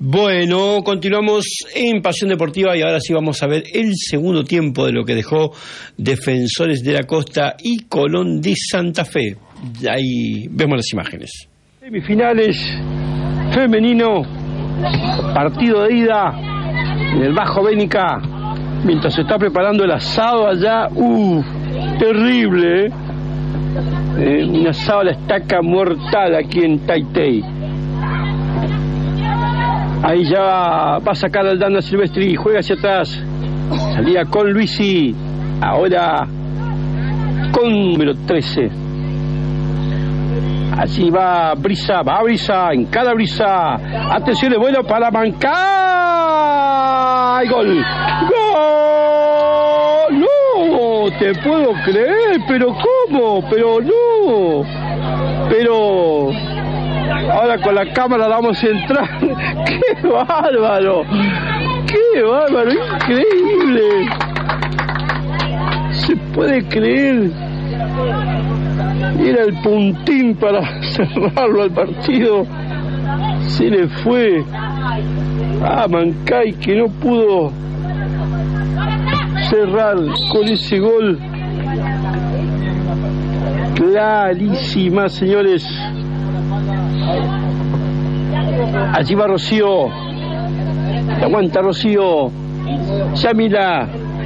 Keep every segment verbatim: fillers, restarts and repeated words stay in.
Bueno, continuamos en Pasión Deportiva y ahora sí vamos a ver el segundo tiempo de lo que dejó Defensores de la Costa y Colón de Santa Fe. Ahí vemos las imágenes. Semifinales femenino, partido de ida en el Bajo Bénica, mientras se está preparando el asado allá. ¡Uh! Terrible, ¿eh? eh un asado a la estaca mortal aquí en Taitei. Ahí ya va a sacar al Dana Silvestri, juega hacia atrás, salía con Luisi, ahora con número trece. Allí va Brisa, va Brisa, en cada Brisa, atención, es bueno para Mancay, gol, gol, no, te puedo creer, pero ¿cómo? Pero no, pero... Ahora con la cámara la vamos a entrar. ¡Qué bárbaro! ¡Qué bárbaro! ¡Increíble! ¿Se puede creer? Era el puntín para cerrarlo al partido. Se le fue a Mancay, que no pudo cerrar con ese gol. Clarísima, señores. Allí va Rocío, aguanta Rocío, Yamila,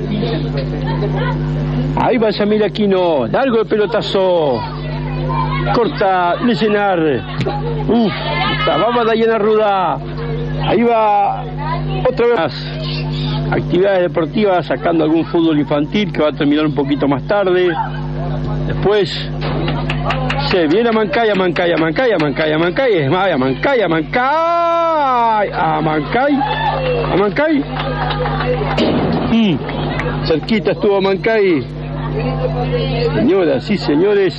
ahí va Yamila Aquino, largo el pelotazo, corta Leyenar, uff, va Dayana Ruda, ahí va otra vez más, actividades deportivas, sacando algún fútbol infantil que va a terminar un poquito más tarde, después... Se viene a Mancay, a Mancay, a Mancay, a Mancay, a Mancay, es más, a Mancay, a Mancay, a Mancay, a Mancay. Mm, cerquita estuvo Mancay. Señoras y señores.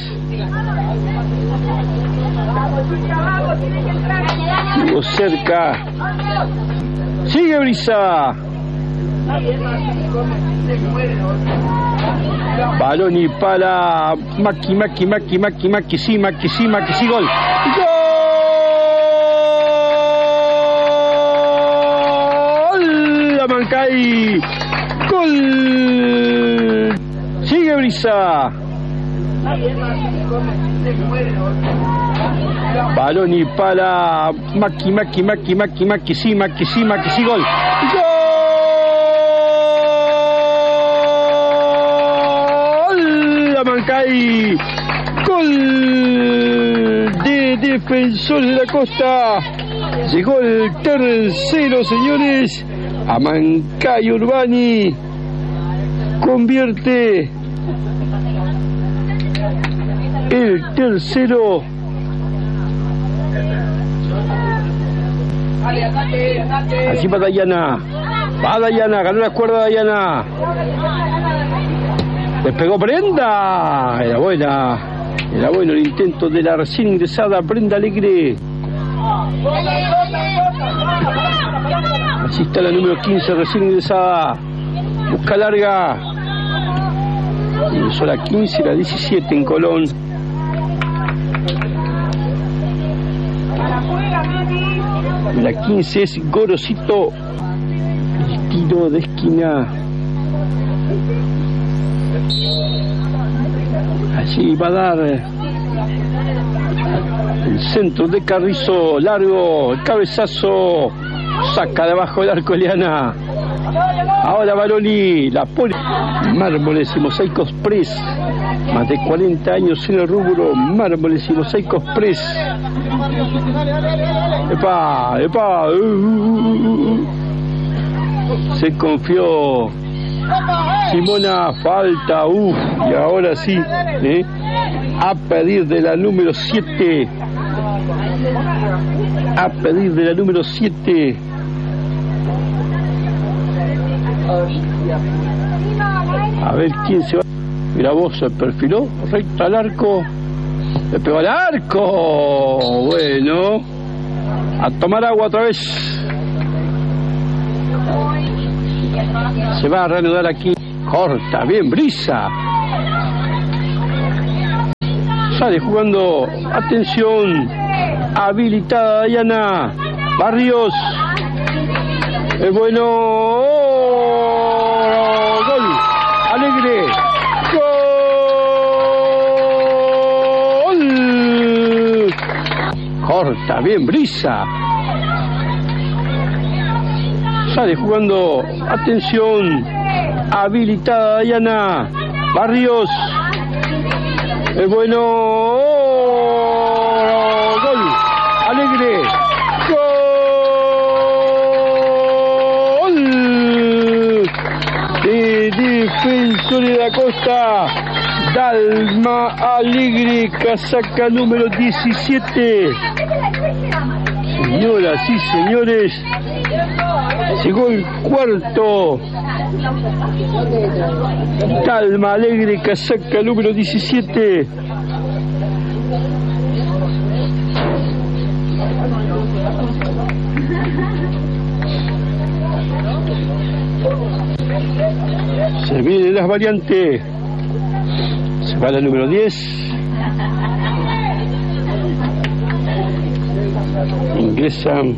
Estuvo cerca. Sigue Brisa. Balón y para Maki, Maki, Maki, Maki, Maki, sí, Maki, sí, Maki, sí, gol. ¡Gol! ¡La Mancay! ¡Gol! Sigue Brisa. Balón y para Maki, Maki, Maki, Maki, Maki, sí, Maki, sí, Maki, sí, gol. ¡Gol! Mancay, gol de Defensores de la Costa. Llegó el tercero, señores. A Mancay Urbani convierte el tercero. Así va Dayana. Va Dayana, ganó la cuerda Dayana. Despegó Brenda, era buena, era bueno el intento de la recién ingresada Brenda Alegre. Así está la número quince recién ingresada, busca larga. Ingresó la quince y la diecisiete en Colón. La quince es Gorosito, el tiro de esquina. Allí va a dar el centro de Carrizo, largo, el cabezazo, saca de abajo el arco Eliana. Ahora Baroni, la pone. Mármoles y mosaicos Press, más de cuarenta años en el rubro, mármoles y mosaicos Press. ¡Epa! ¡Epa! Uh, uh, uh. Se confió Simona, falta, uff, y ahora sí, ¿eh? A pedir de la número siete, a pedir de la número siete. A ver quién se va. Mira vos, se perfiló, recto al arco, le pegó al arco, bueno, a tomar agua otra vez. Se va a reanudar aquí. Corta, bien, Brisa. Sale jugando. Atención. Habilitada Dayana. Barrios. Es bueno. ¡Oh! Gol. Alegre. Gol. Corta bien Brisa. Sale jugando. Atención. Habilitada Dayana. Barrios. Es bueno. ¡Oh! Gol. Alegre. Defensores de la Costa, Dalma Alegre, casaca número diecisiete. Señoras y señores, llegó el cuarto. Dalma Alegre, casaca número diecisiete. Se vienen las variantes. Se va la número diez. Ingresan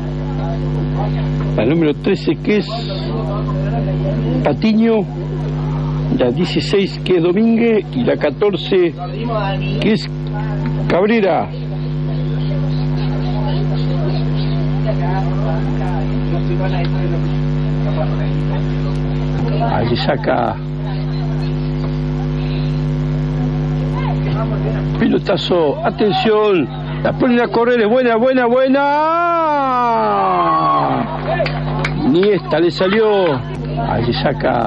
la número trece, que es Patiño, la dieciséis, que es Domínguez, y la catorce, que es Cabrera. Allí saca pelotazo, atención, la ponen a correr, es buena, buena, buena. Ni esta le salió. Allí saca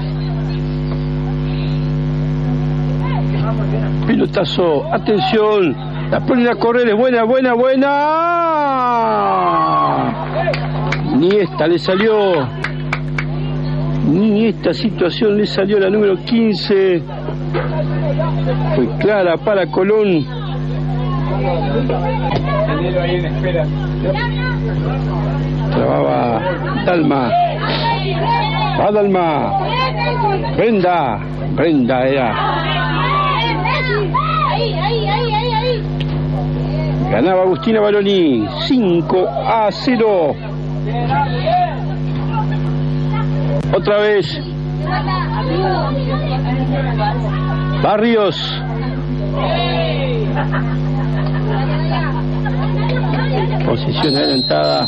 pelotazo, atención, la ponen a correr, es buena, buena, buena. Ni esta le salió. Ni esta situación le salió la número quince. Fue clara para Colón. Trababa Dalma. Va Dalma. Brenda. Brenda era. Ganaba Agustina Baroni. cinco a cero. Otra vez Barrios. Posición adelantada.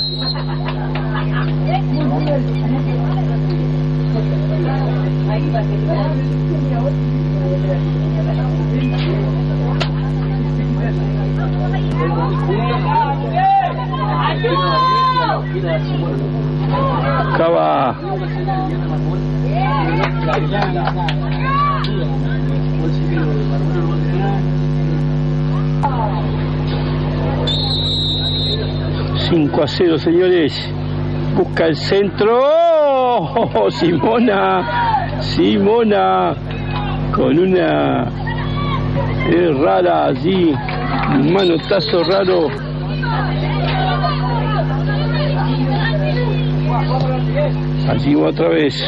Acaba cinco a cero, señores. Busca el centro. ¡Oh! Simona. Simona. Con una eh, rara allí. Un manotazo raro. Allí otra vez.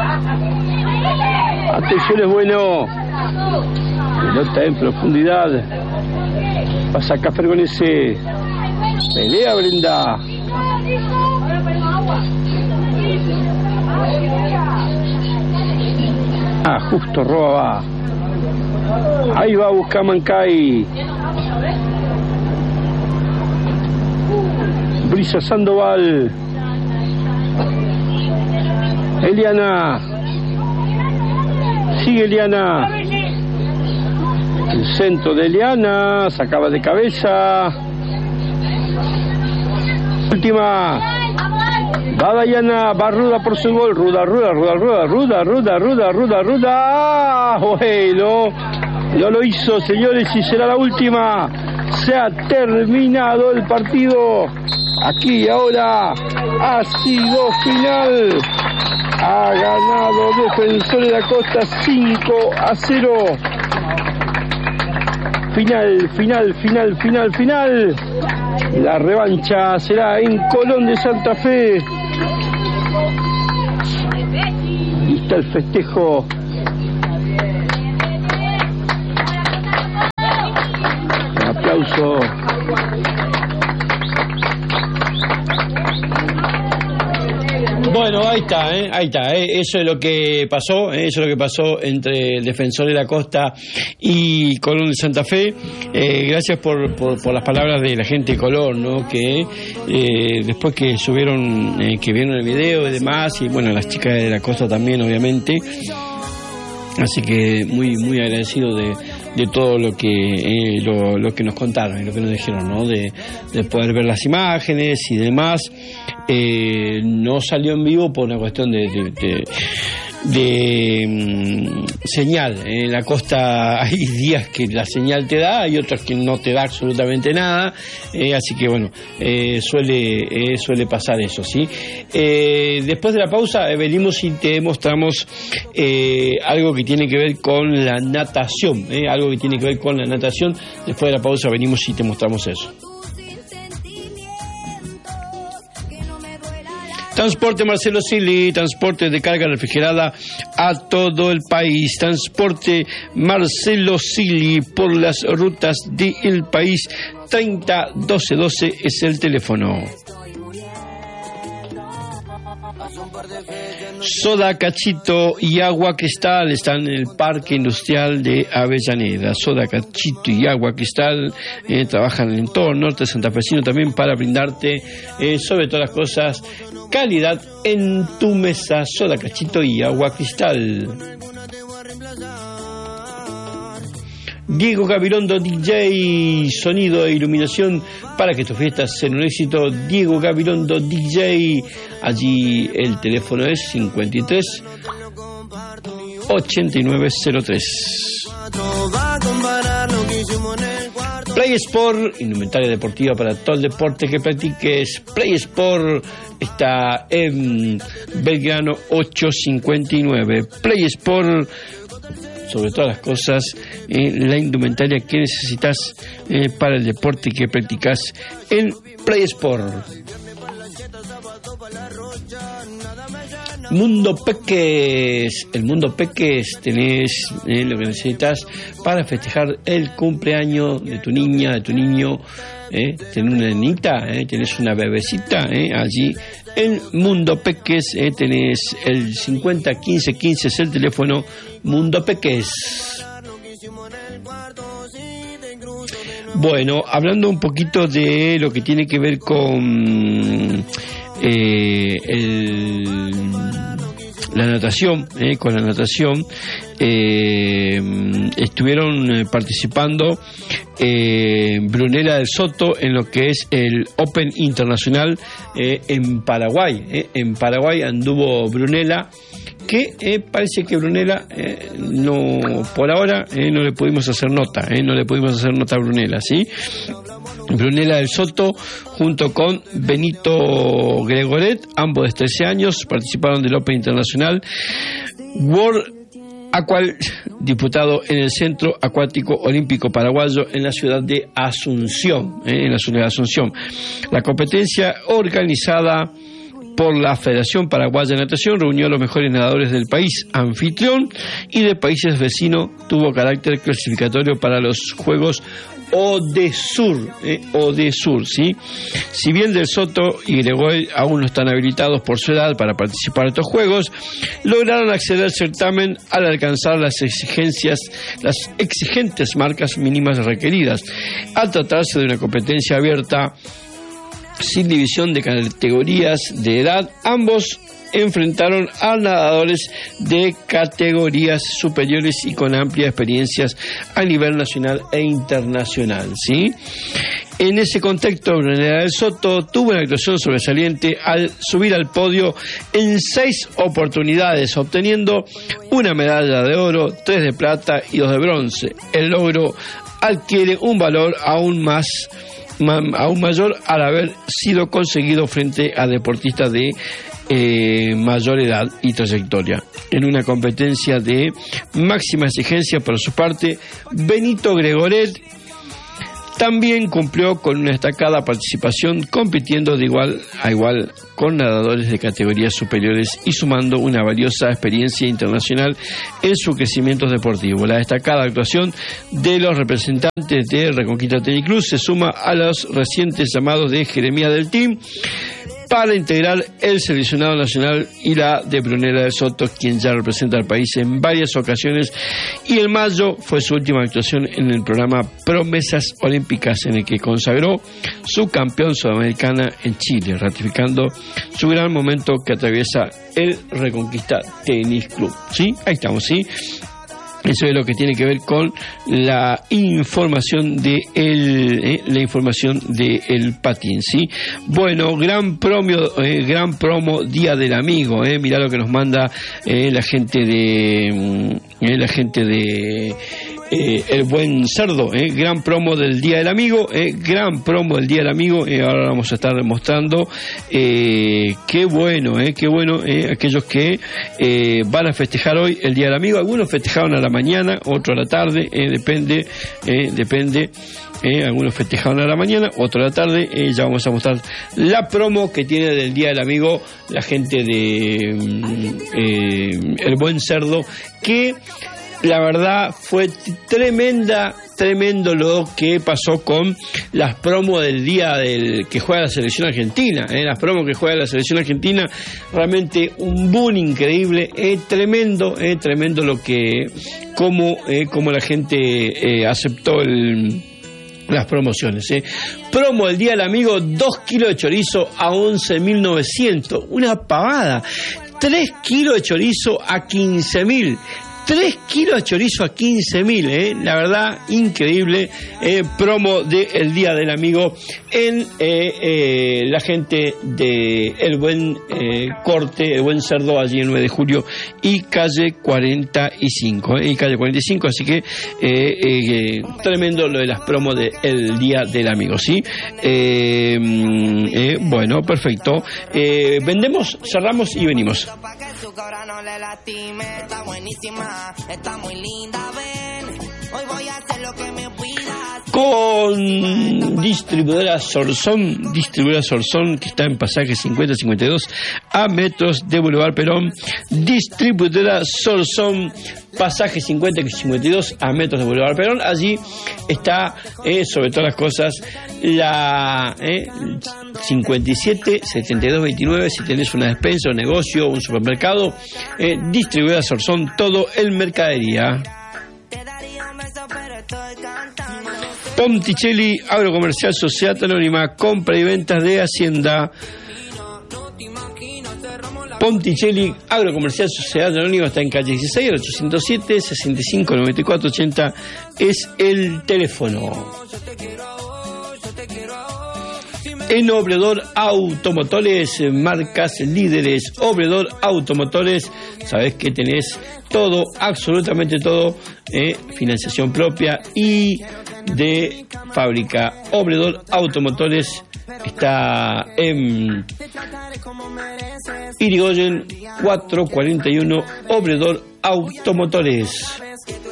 Atención, es bueno. Pelota en profundidad. Pasa acá Fergonese. Pelea Brenda. Ah, justo roba va. Ahí va a buscar Mancay. Brisa Sandoval. Eliana. Sigue Eliana. El centro de Eliana. Sacaba de cabeza. Última. Va Dayana. Va Ruda por su gol. Ruda, Ruda, Ruda, Ruda, Ruda, Ruda, Ruda, Ruda, Ruda. Bueno. No lo hizo, señores, y será la última. Se ha terminado el partido. Aquí y ahora ha sido final. Ha ganado Defensores de la Costa cinco a cero. Final, final, final, final, final. La revancha será en Colón de Santa Fe. Y está el festejo. Un aplauso. Bueno, ahí está, ¿eh? ahí está, ¿eh? Eso es lo que pasó, ¿eh? Eso es lo que pasó entre el Defensor de la Costa y Colón de Santa Fe. Eh, gracias por, por, por las palabras de la gente de Colón, ¿no? Que eh, después que subieron, eh, que vieron el video y demás, y bueno, las chicas de la Costa también, obviamente. Así que muy muy agradecido de, de todo lo que eh, lo, lo que nos contaron y lo que nos dijeron, ¿no? De, de poder ver las imágenes y demás. Eh, no salió en vivo por una cuestión de, de, de, de um, señal. En la costa hay días que la señal te da, hay otros que no te da absolutamente nada, eh, así que bueno, eh, suele eh, suele pasar eso, ¿sí? Eh, después de la pausa eh, venimos y te mostramos eh, algo que tiene que ver con la natación, eh, algo que tiene que ver con la natación. Después de la pausa venimos y te mostramos eso. Transporte Marcelo Silly, transporte de carga refrigerada a todo el país. Transporte Marcelo Silly por las rutas del país. treinta doce doce es el teléfono. Soda Cachito y Agua Cristal están en el Parque Industrial de Avellaneda. Soda Cachito y Agua Cristal eh, trabajan en el entorno norte santafesino también para brindarte, eh, sobre todas las cosas, calidad en tu mesa. Soda Cachito y Agua Cristal. Diego Gabilondo D J, sonido e iluminación para que tus fiestas sean un éxito. Diego Gabilondo D J, allí el teléfono es cincuenta y tres ochenta y nueve cero tres. Play Sport, indumentaria deportiva para todo el deporte que practiques. Play Sport está en Belgrano ochocientos cincuenta y nueve. Play Sport, sobre todas las cosas, eh, la indumentaria que necesitas eh, para el deporte que practicas en Play Sport. Mundo Peques, el Mundo Peques, tenés eh, lo que necesitas para festejar el cumpleaños de tu niña, de tu niño. Eh, tenés una nenita, eh, tenés una bebecita, eh, allí en Mundo Peques, eh, tenés el cincuenta quince quince, es el teléfono. Mundo Peques. Bueno, hablando un poquito de lo que tiene que ver con eh, el, la natación, eh, con la natación, eh, estuvieron participando eh, Brunella del Soto en lo que es el Open Internacional eh, en Paraguay. Eh, en Paraguay anduvo Brunella, que eh, parece que Brunella eh, no, por ahora eh, no le pudimos hacer nota, eh, no le pudimos hacer nota a Brunella, ¿sí? Brunella del Soto junto con Benito Gregoret, ambos de trece años, participaron del Open Internacional World Aqual, disputado en el Centro Acuático Olímpico Paraguayo en la ciudad de Asunción, eh, en la ciudad de Asunción. La competencia, organizada por la Federación Paraguaya de Natación, reunió a los mejores nadadores del país anfitrión y de países vecinos. Tuvo carácter clasificatorio para los Juegos ODESUR, eh, ODESUR, ¿sí? Si bien Del Soto y Gregory aún no están habilitados por su edad para participar de estos Juegos, lograron acceder al certamen al alcanzar las exigencias, las exigentes marcas mínimas requeridas. Al tratarse de una competencia abierta, sin división de categorías de edad, ambos enfrentaron a nadadores de categorías superiores y con amplias experiencias a nivel nacional e internacional, ¿sí? En ese contexto, Brunella del Soto tuvo una actuación sobresaliente al subir al podio en seis oportunidades, obteniendo una medalla de oro, tres de plata y dos de bronce. El logro adquiere un valor aún más aún mayor al haber sido conseguido frente a deportistas de eh, mayor edad y trayectoria. En una competencia de máxima exigencia por su parte, Benito Gregoret también cumplió con una destacada participación, compitiendo de igual a igual con nadadores de categorías superiores y sumando una valiosa experiencia internacional en su crecimiento deportivo. La destacada actuación de los representantes de Reconquista Tenis Club se suma a los recientes llamados de Jeremías del Team, para integrar el seleccionado nacional y la de Brunella de Soto, quien ya representa al país en varias ocasiones, y en mayo fue su última actuación en el programa Promesas Olímpicas, en el que consagró su campeón sudamericana en Chile, ratificando su gran momento que atraviesa el Reconquista Tenis Club. ¿Sí? Ahí estamos, ¿sí? Eso es lo que tiene que ver con la información de el, eh, la información de el patín, ¿sí? Bueno, gran promo, eh, gran promo Día del Amigo, eh. Mirá lo que nos manda eh, la gente de eh, la gente de Eh, el Buen Cerdo, eh, gran promo del Día del Amigo, eh, gran promo del Día del Amigo, eh, ahora vamos a estar mostrando, eh, qué bueno, eh, qué bueno, eh, aquellos que eh, van a festejar hoy el Día del Amigo, algunos festejaron a la mañana, otros a la tarde, eh, depende, eh, depende, eh, algunos festejaron a la mañana, otros a la tarde, eh, ya vamos a mostrar la promo que tiene del Día del Amigo la gente de eh, el Buen Cerdo, que la verdad fue tremenda, tremendo lo que pasó con las promos del día del que juega la selección argentina, ¿eh? Las promos que juega la selección argentina, realmente un boom increíble, eh, tremendo, eh, tremendo lo que, como, eh, como la gente eh, aceptó el... las promociones, ¿eh? Promo del Día del Amigo, dos kilos de chorizo a once mil novecientos, una pavada. Tres kilos de chorizo a quince mil. tres kilos de chorizo a quince mil, eh, la verdad, increíble, eh, promo del Día del Amigo en eh, eh, la gente de El Buen eh, Corte, El Buen Cerdo, allí en nueve de julio y calle cuarenta y cinco, eh, y calle cuarenta y cinco, así que eh, eh, tremendo lo de las promos del Día del Amigo, ¿sí? Eh, eh, bueno, perfecto. Eh, vendemos, cerramos y venimos. Está muy linda, ven. Hoy voy a hacer lo que me pidas. Con distribuidora Sorsón, distribuidora Sorsón, que está en pasaje cincuenta cincuenta y dos a metros de Boulevard Perón. Distribuidora Sorsón, pasaje cincuenta cincuenta y dos a metros de Boulevard Perón. Allí está, eh, sobre todas las cosas, la eh, cincuenta y siete setenta y dos veintinueve. Si tenés una despensa, un negocio, un supermercado, eh, distribuidora Sorsón, todo el mercadería. Ponticelli Agrocomercial Sociedad Anónima, compra y ventas de Hacienda. Ponticelli Agrocomercial Sociedad Anónima está en calle dieciséis, el ochocientos siete, sesenta y cinco, noventa y cuatro, ochenta es el teléfono. En Obrador Automotores, marcas líderes. Obrador Automotores, sabes que tenés todo, absolutamente todo, eh, financiación propia y de fábrica. Obrador Automotores está en Irigoyen cuatrocientos cuarenta y uno. Obrador Automotores.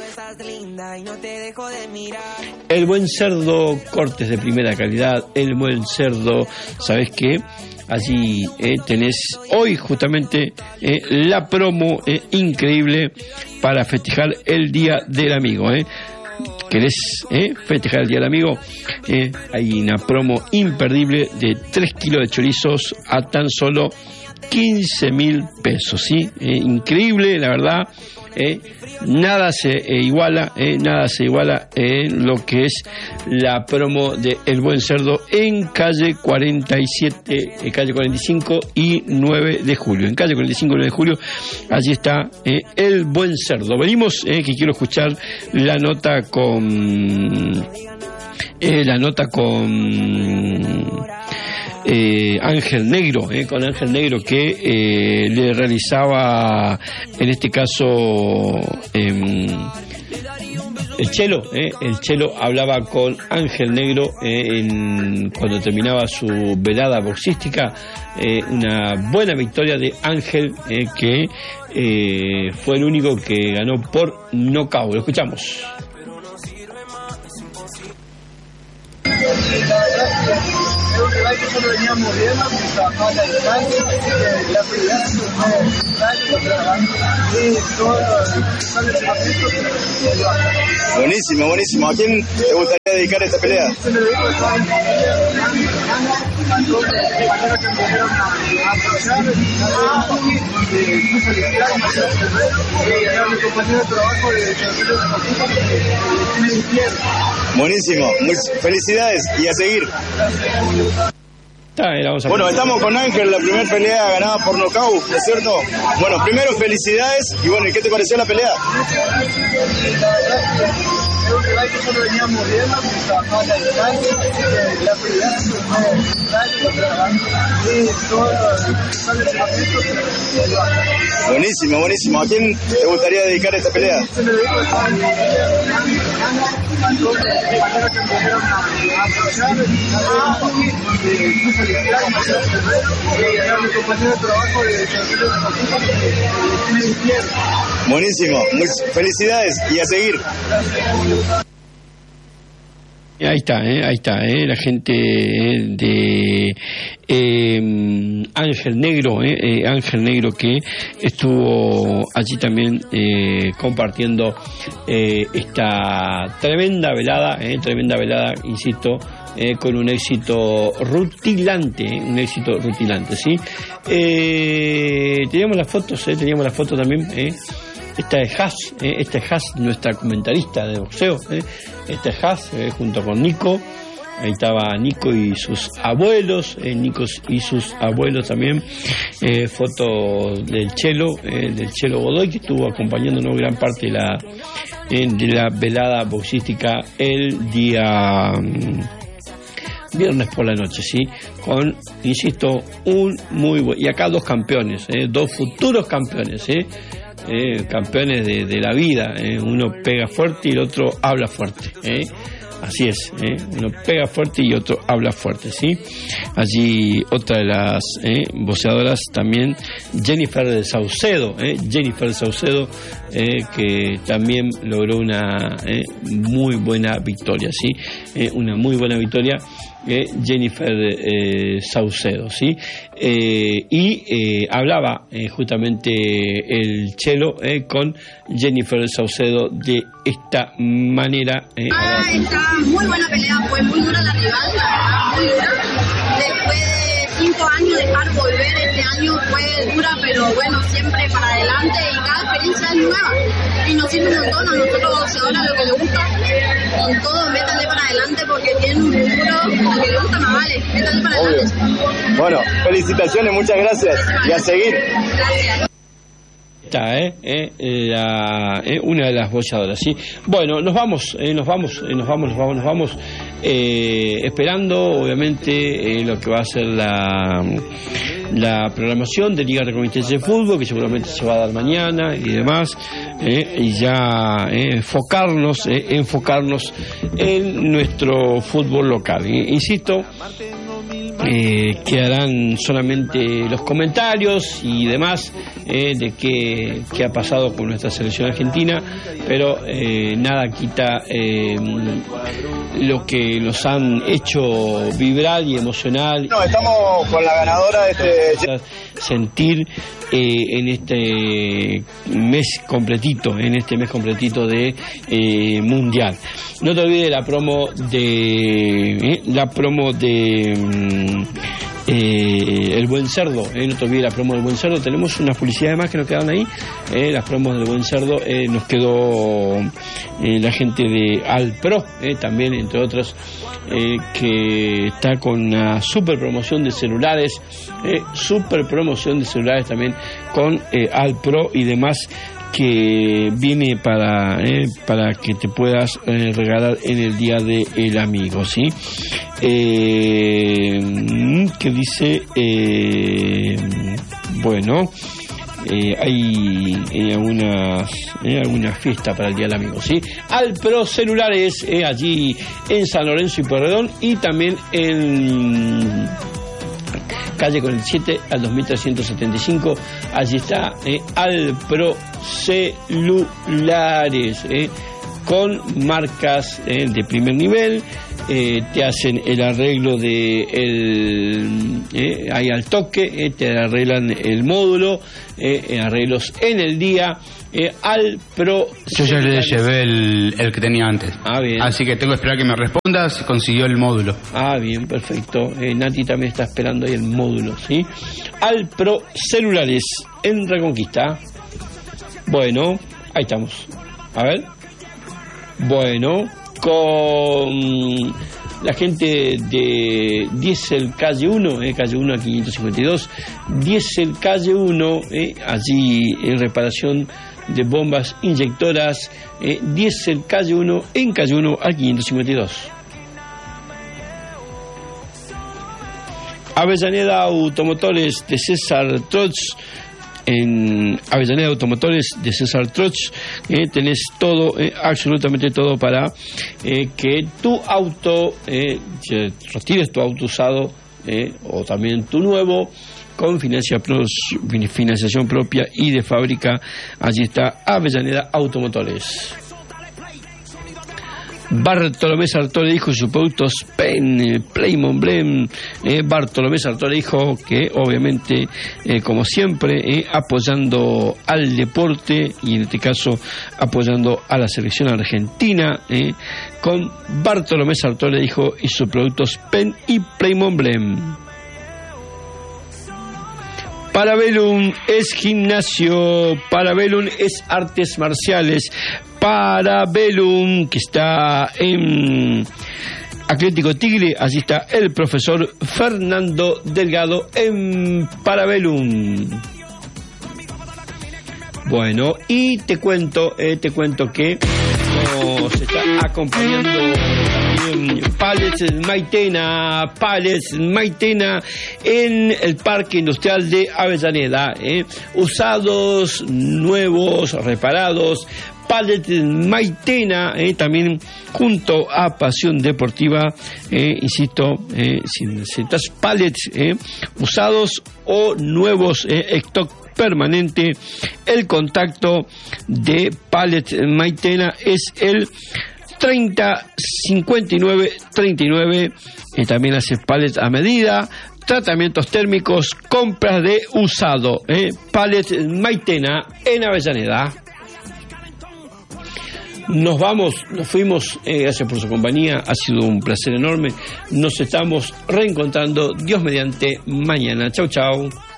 El Buen Cerdo, cortes de primera calidad. El Buen Cerdo, ¿sabes qué? Allí eh, tenés hoy justamente eh, la promo eh, increíble para festejar el Día del Amigo, ¿eh? ¿Querés eh, festejar el Día del Amigo? Eh, hay una promo imperdible de tres kilos de chorizos a tan solo quince mil pesos, ¿sí? Eh, increíble, la verdad. Eh, nada se eh, iguala, eh, nada se iguala en lo que es la promo de El Buen Cerdo en calle cuarenta y siete, eh, calle cuarenta y cinco y nueve de julio. En calle cuarenta y cinco y nueve de julio, allí está eh, El Buen Cerdo. Venimos, eh, que quiero escuchar la nota con eh, la nota con Eh, Ángel Negro, eh, con Ángel Negro que eh, le realizaba, en este caso, eh, el Chelo, eh, el Chelo hablaba con Ángel Negro eh, en, cuando terminaba su velada boxística, eh, una buena victoria de Ángel, eh, que eh, fue el único que ganó por nocaut. Lo escuchamos. Es un rival que nosotros veníamos viendo, que trabajaba la distancia, la prioridad es un nuevo necesario, trabajando y todos los partidos. Buenísimo, buenísimo. ¿A quién te gustaría dedicar esta pelea? Se lo digo a toda mi familia, a todos los compañeros que me vinieron a apoyar, donde puse el plan, Marcelo Ferrero, y a mi compañero de trabajo de Servicio de Deportivo, que me hicieron. Buenísimo, muy felicidades y a seguir. Ah, vamos a bueno, estamos con Ángel, la primera pelea ganada por nocaut, ¿no es cierto? Bueno, primero felicidades y bueno, ¿y qué te pareció la pelea? Es un rival que nosotros veníamos viendo, que trabajaba la distancia, así que la prioridad es todo el entrenamiento que lo hace. Buenísimo, buenísimo. ¿A quién te gustaría dedicar esta pelea? Se lo digo a mi a todos los compañeros que me vinieron a apoyar, donde puse el plan, Marcelo Ferrero, y a mi compañero de trabajo de Servicio de Deportivo, que me hicieron. Buenísimo, muy felicidades y a seguir. Ahí está, eh, ahí está, eh, la gente eh, de eh, Ángel Negro, eh, eh, Ángel Negro que estuvo allí también eh, compartiendo eh, esta tremenda velada, eh, tremenda velada, insisto, eh, con un éxito rutilante, eh, un éxito rutilante, ¿sí? Eh, teníamos las fotos, eh, teníamos las fotos también, eh. Esta es Haas, eh, esta es Haas, nuestra comentarista de boxeo, eh. Esta es Haas, eh, junto con Nico. Ahí estaba Nico y sus abuelos, eh, Nico y sus abuelos también. Eh, foto del Chelo, eh, del Chelo Godoy, que estuvo acompañándonos gran parte de la, eh, de la velada boxística el día um, viernes por la noche, sí, con, insisto, un muy buen, y acá dos campeones, eh, dos futuros campeones, eh. Eh, campeones de, de la vida, eh. Uno pega fuerte y el otro habla fuerte, eh. Así es, eh. Uno pega fuerte y otro habla fuerte, ¿sí? Allí otra de las eh, boxeadoras también, Jennifer de Saucedo, eh. Jennifer de Saucedo, eh, que también logró una eh, muy buena victoria, ¿sí? Eh, una muy buena victoria. Eh, Jennifer eh, Saucedo, ¿sí? Eh, y eh, hablaba eh, justamente el Chelo eh, con Jennifer Saucedo de esta manera. Eh, ah, está muy buena pelea, fue muy dura la rival, la verdad, muy dura. Después de cinco años dejar volver, este año fue dura, pero bueno, siempre para adelante y cada experiencia es nueva. Y nos sirve un montón a nosotros boxeadores lo que nos gusta. Con todo, métanle para adelante porque tienen un futuro, lo que les gusta más vale, métanle para Obvio. adelante. Bueno, felicitaciones, muchas gracias y a seguir. Gracias. Está, eh, eh, la, eh, una de las boxeadoras, sí. Bueno, nos vamos, eh, nos vamos, eh, nos vamos, nos vamos, nos vamos, eh, esperando, obviamente, eh, lo que va a ser la, la programación de Liga Recomenitense de Fútbol, que seguramente se va a dar mañana y demás, eh, y ya eh, enfocarnos, eh, enfocarnos en nuestro fútbol local. Eh, insisto. Eh, quedarán solamente los comentarios y demás eh, de qué, qué ha pasado con nuestra selección argentina, pero eh, nada quita eh, lo que nos han hecho vibrar y emocionar. No, estamos con la ganadora de este... sentir eh, en este mes completito, en este mes completito de eh, mundial. No te olvides la promo de eh, la promo de eh, El Buen Cerdo, eh, no te olvides la promo del Buen Cerdo. Tenemos unas publicidades más que nos quedan ahí, eh, las promos del Buen Cerdo, eh, nos quedó eh, la gente de Alpro, eh, también entre otros, eh, que está con una super promoción de celulares, eh, super promoción de celulares también con eh, Alpro y demás, que viene para eh, para que te puedas eh, regalar en el día del amigo, ¿sí? Eh, que dice eh, bueno, eh, hay eh, algunas eh, alguna fiesta para el día del amigo, ¿sí? Alpro Celulares, eh, allí en San Lorenzo y Pueyrredón, y también en calle con el siete al dos mil trescientos setenta y cinco, allí está eh, Alpro Celulares, eh, con marcas eh, de primer nivel, eh, te hacen el arreglo de el eh, ahí al toque, eh, te arreglan el módulo, eh, arreglos en el día. Eh, al Pro Yo ya le llevé el, el que tenía antes. Ah, bien. Así que tengo que esperar que me responda si consiguió el módulo. Ah, bien, perfecto. Eh, Nati también está esperando ahí el módulo, ¿sí? Al Pro Celulares en Reconquista. Bueno, ahí estamos. A ver. Bueno, con la gente de Diesel Calle uno, eh, Calle uno a quinientos cincuenta y dos. Diesel Calle uno, eh, allí en reparación de bombas inyectoras, eh, Diesel Calle uno en Calle uno al quinientos cincuenta y dos. Avellaneda Automotores de César Troch. En Avellaneda Automotores de César Troch eh, tenés todo, eh, absolutamente todo para eh, que tu auto, eh, retires tu auto usado eh, o también tu nuevo con financiación propia y de fábrica. Allí está Avellaneda Automotores. Bartolomé Sartori dijo sus productos Pen, Playmon Blem. Eh, Bartolomé Sartori dijo que obviamente, eh, como siempre, eh, apoyando al deporte y en este caso apoyando a la selección argentina, eh, con Bartolomé Sartori dijo y sus productos Pen y Playmon Blem. Parabellum es gimnasio, Parabellum es artes marciales, Parabellum, que está en Atlético Tigre, allí está el profesor Fernando Delgado en Parabellum. Bueno, y te cuento, eh, te cuento que nos está acompañando también Pallets Maitena, Pallets Maitena en el Parque Industrial de Avellaneda, eh, usados, nuevos, reparados. Pallets Maitena, eh, también junto a Pasión Deportiva, eh, insisto, eh, si necesitas pallets eh, usados o nuevos, eh, stock permanente, el contacto de Pallets Maitena es el treinta cincuenta y nueve treinta y nueve, y también hace pallets a medida, tratamientos térmicos, compras de usado, eh, Pallets Maitena en Avellaneda. Nos vamos, nos fuimos, eh, gracias por su compañía, ha sido un placer enorme, nos estamos reencontrando, Dios mediante, mañana. Chau, chau.